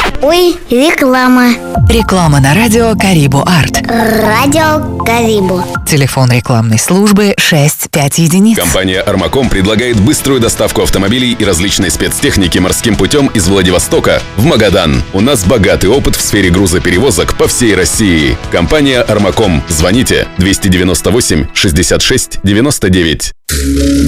Ой, реклама. Реклама на радио Карибу Арт. Радио Карибу. Телефон рекламной службы 65 единиц. Компания «Армаком» предлагает быструю доставку автомобилей и различной спецтехники морским путем из Владивостока в Магадан. У нас богатый опыт в сфере грузоперевозок по всей России. Компания «Армаком». Звоните 298 66 99.